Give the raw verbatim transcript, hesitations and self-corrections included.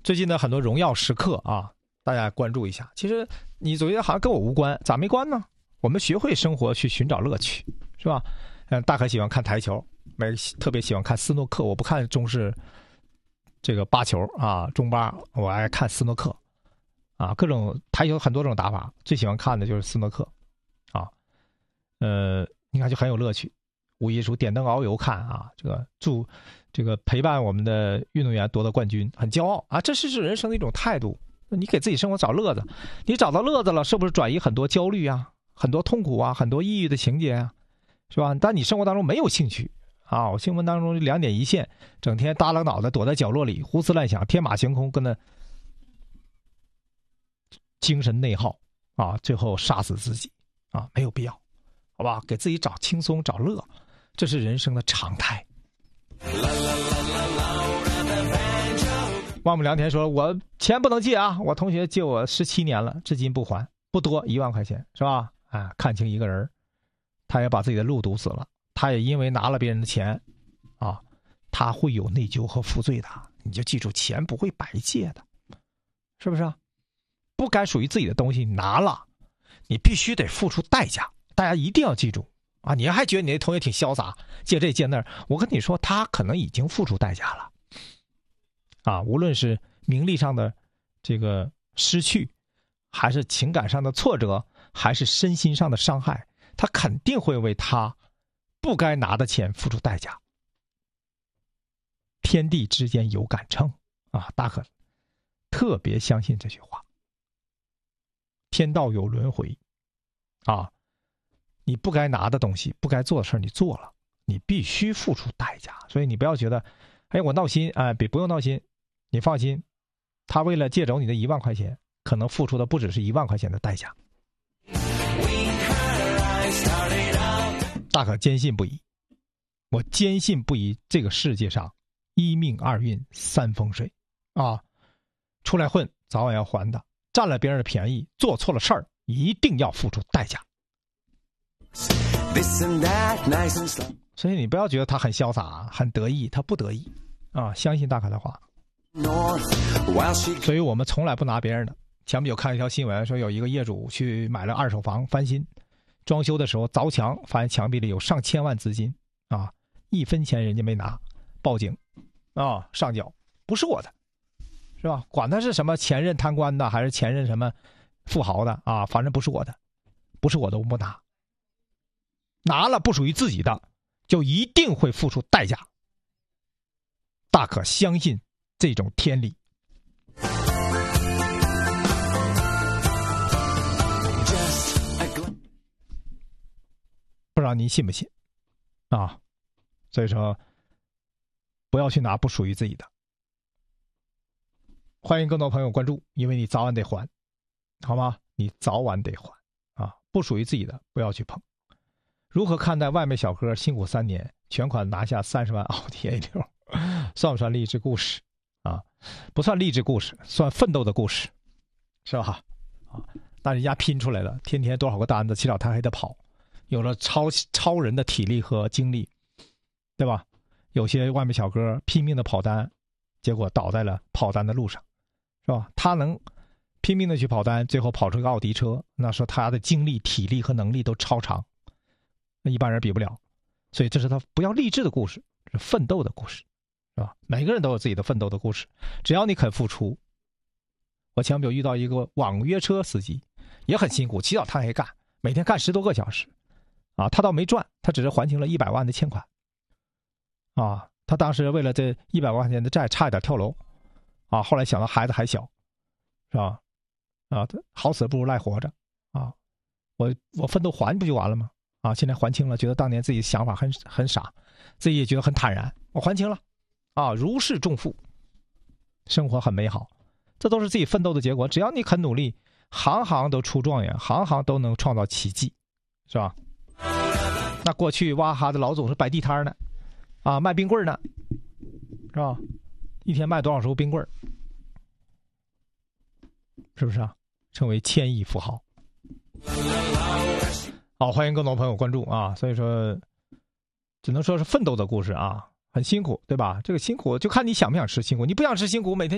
最近的很多荣耀时刻啊，大家关注一下。其实你总觉得好像跟我无关，咋没关呢？我们学会生活去寻找乐趣，是吧？嗯，大可喜欢看台球，没特别喜欢看斯诺克。我不看中式这个八球啊，中八，我爱看斯诺克啊，各种台球很多种打法，最喜欢看的就是斯诺克啊。呃，你看就很有乐趣。五一时候点灯遨游看啊，这个祝这个陪伴我们的运动员夺得冠军，很骄傲啊！这是人生的一种态度。你给自己生活找乐子，你找到乐子了，是不是转移很多焦虑啊、很多痛苦啊、很多抑郁的情节啊，是吧？但你生活当中没有兴趣啊，我新闻当中两点一线，整天耷拉脑袋躲在角落里胡思乱想、天马行空，跟那精神内耗啊，最后杀死自己啊，没有必要，好吧？给自己找轻松、找乐。这是人生的常态。万亩良田说：“我钱不能借啊，我同学借我十七年了，至今不还，不多，一万块钱，是吧？啊，看清一个人，他也把自己的路堵死了，他也因为拿了别人的钱，啊，他会有内疚和负罪的。你就记住，钱不会白借的，是不是啊？不该属于自己的东西你拿了，你必须得付出代价。大家一定要记住。”啊，你还觉得你的同学挺潇洒，借这借那儿？我跟你说，他可能已经付出代价了。啊，无论是名利上的这个失去，还是情感上的挫折，还是身心上的伤害，他肯定会为他不该拿的钱付出代价。天地之间有杆秤啊，大可特别相信这句话。天道有轮回啊。你不该拿的东西，不该做的事你做了，你必须付出代价。所以你不要觉得，哎，我闹心，哎，别不用闹心，你放心，他为了借走你的一万块钱，可能付出的不只是一万块钱的代价。大可坚信不疑，我坚信不疑，这个世界上一命二运三风水啊，出来混早晚要还的，占了别人的便宜，做错了事儿，一定要付出代价。所以你不要觉得他很潇洒很得意，他不得意啊，相信大可的话。所以我们从来不拿别人的。前不久看一条新闻说，有一个业主去买了二手房翻新，装修的时候凿墙，发现墙壁里有上千万资金啊，一分钱人家没拿，报警啊，上缴，不是我的，是吧？管他是什么前任贪官的还是前任什么富豪的啊，反正不是我的，不是我的我不拿。拿了不属于自己的，就一定会付出代价。大可相信这种天理。不知道您信不信啊？所以说，不要去拿不属于自己的。欢迎更多朋友关注，因为你早晚得还，好吗？你早晚得还啊！不属于自己的，不要去碰。如何看待外卖小哥辛苦三年，全款拿下三十万奥迪 A 六，算不算励志故事啊？不算励志故事，算奋斗的故事，是吧？啊，那人家拼出来了，天天多少个单子，起早贪黑的跑，有了超超人的体力和精力，对吧？有些外卖小哥拼命的跑单，结果倒在了跑单的路上，是吧？他能拼命的去跑单，最后跑出个奥迪车，那说他的精力、体力和能力都超常。那一般人比不了，所以这是他不要励志的故事，是奋斗的故事，是吧？每个人都有自己的奋斗的故事，只要你肯付出。我前不久遇到一个网约车司机，也很辛苦，起早贪黑干，每天干十多个小时，啊，他倒没赚，他只是还清了一百万的欠款，啊，他当时为了这一百万块钱的债，差一点跳楼，啊，后来想到孩子还小，是吧？啊，好死不如赖活着，啊，我我奋斗还不就完了吗？啊，现在还清了，觉得当年自己想法很很傻，自己也觉得很坦然，我还清了，啊，如释重负，生活很美好，这都是自己奋斗的结果。只要你肯努力，行行都出状元，行行都能创造奇迹，是吧？那过去哇哈的老总是摆地摊呢，啊，卖冰棍呢，是吧？一天卖多少束冰棍，是不是啊？成为千亿富豪。好，欢迎更多朋友关注啊！所以说，只能说是奋斗的故事啊，很辛苦，对吧？这个辛苦就看你想不想吃辛苦，你不想吃辛苦，每天。